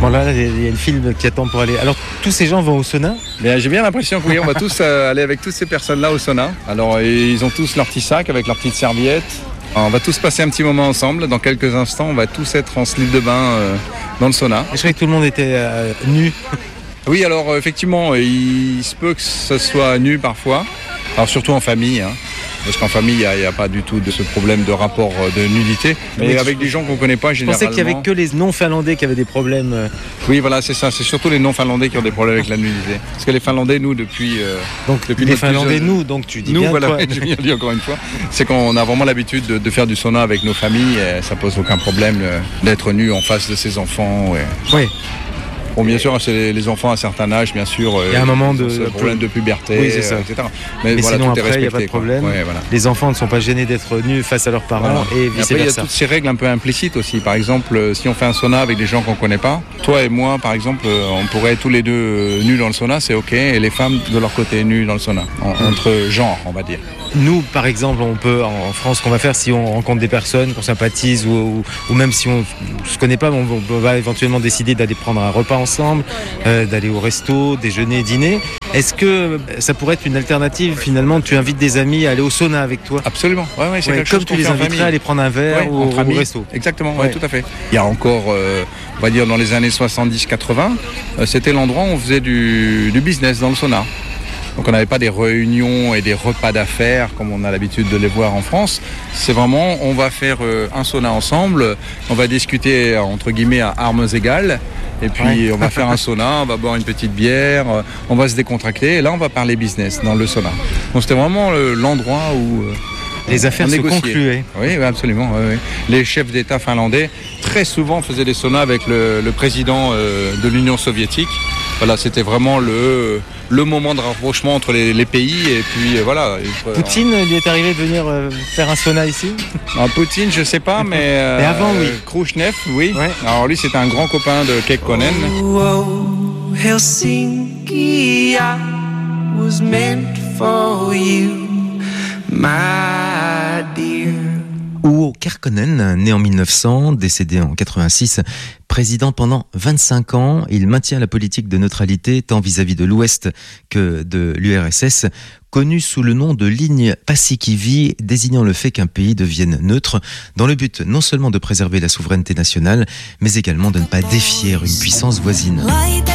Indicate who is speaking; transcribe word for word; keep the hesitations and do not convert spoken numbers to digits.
Speaker 1: Bon là, il y a le film qui attend pour aller. Alors tous ces gens vont au sauna ?
Speaker 2: Mais j'ai bien l'impression que oui, on va tous euh, aller avec toutes ces personnes-là au sauna. Alors ils ont tous leur petit sac avec leur petite serviette. On va tous passer un petit moment ensemble. Dans quelques instants, on va tous être en slip de bain euh, dans le sauna.
Speaker 1: Je croyais que tout le monde était euh, nu.
Speaker 2: Oui, alors effectivement, il se peut que ce soit nu parfois. Alors surtout en famille, hein. Parce qu'en famille, il n'y a, a pas du tout de ce problème de rapport de nudité. Mais oui, avec des gens qu'on ne connaît pas, généralement...
Speaker 1: Je pensais qu'il n'y avait que les non-finlandais qui avaient des problèmes.
Speaker 2: Oui, voilà, c'est ça. C'est surtout les non-finlandais qui ont des problèmes avec la nudité. Parce que les Finlandais, nous, depuis... Euh,
Speaker 1: donc,
Speaker 2: depuis
Speaker 1: les Finlandais, nous, donc tu dis
Speaker 2: nous,
Speaker 1: bien
Speaker 2: voilà,
Speaker 1: quoi.
Speaker 2: Je viens de dire encore une fois. C'est qu'on a vraiment l'habitude de, de faire du sauna avec nos familles. Et ça pose aucun problème euh, d'être nu en face de ses enfants. Et...
Speaker 1: Oui.
Speaker 2: Bon, bien sûr, c'est les, les enfants à un certain âge, bien sûr.
Speaker 1: Il y a un moment de
Speaker 2: ce problème de puberté,
Speaker 1: oui, c'est ça.
Speaker 2: et cetera. Mais,
Speaker 1: Mais
Speaker 2: voilà,
Speaker 1: sinon,
Speaker 2: tout
Speaker 1: après, il n'y a pas de problème.
Speaker 2: Ouais, voilà.
Speaker 1: Les enfants ne sont pas gênés d'être nus face à leurs parents
Speaker 2: voilà.
Speaker 1: et vice-versa.
Speaker 2: Après, il y a toutes ces règles un peu implicites aussi. Par exemple, si on fait un sauna avec des gens qu'on ne connaît pas, toi et moi, par exemple, on pourrait être tous les deux nus dans le sauna, c'est OK. Et les femmes, de leur côté, nues dans le sauna. En, mmh. Entre genres, on va dire.
Speaker 1: Nous, par exemple, on peut, en France, ce qu'on va faire si on rencontre des personnes, qu'on sympathise ou, ou, ou même si on ne se connaît pas, on, on va éventuellement décider d'aller prendre un repas ensemble, euh, d'aller au resto, déjeuner, dîner. Est-ce que ça pourrait être une alternative finalement? Tu invites des amis à aller au sauna avec toi?
Speaker 2: Absolument. Ouais, ouais, c'est
Speaker 1: ouais,
Speaker 2: quelque
Speaker 1: comme
Speaker 2: chose
Speaker 1: tu les inviterais à aller prendre un verre ouais, au, au resto.
Speaker 2: Exactement, ouais. Ouais, tout à fait. Il y a encore, euh, on va dire dans les années soixante-dix quatre-vingts, euh, c'était l'endroit où on faisait du, du business dans le sauna. Donc on n'avait pas des réunions et des repas d'affaires comme on a l'habitude de les voir en France. C'est vraiment, on va faire euh, un sauna ensemble, on va discuter entre guillemets à armes égales. Et puis ouais. On va faire un sauna, on va boire une petite bière, on va se décontracter. Et là, on va parler business dans le sauna. Donc c'était vraiment le, l'endroit où... Euh,
Speaker 1: les affaires se concluaient.
Speaker 2: Oui, oui, absolument. Oui, oui. Les chefs d'État finlandais, très souvent, faisaient des saunas avec le, le président euh, de l'Union soviétique. Voilà, c'était vraiment le, le moment de rapprochement entre les, les pays. Et puis, euh, voilà.
Speaker 1: Poutine, il est arrivé de venir euh, faire un sauna ici?
Speaker 2: Non, Poutine, je ne sais pas, mais... Euh,
Speaker 1: mais avant, oui.
Speaker 2: Khrouchtchev, oui.
Speaker 1: Ouais.
Speaker 2: Alors lui, c'était un grand copain de Kekkonen.
Speaker 3: Oh, oh, Helsinki, I was meant for you. My dear.
Speaker 1: Urho Kekkonen, né en mille neuf cents, décédé en quatre-vingt-six, président pendant vingt-cinq ans, il maintient la politique de neutralité tant vis-à-vis de l'Ouest que de l'U R S S, connu sous le nom de ligne Paasikivi, désignant le fait qu'un pays devienne neutre, dans le but non seulement de préserver la souveraineté nationale, mais également de ne pas défier une puissance voisine.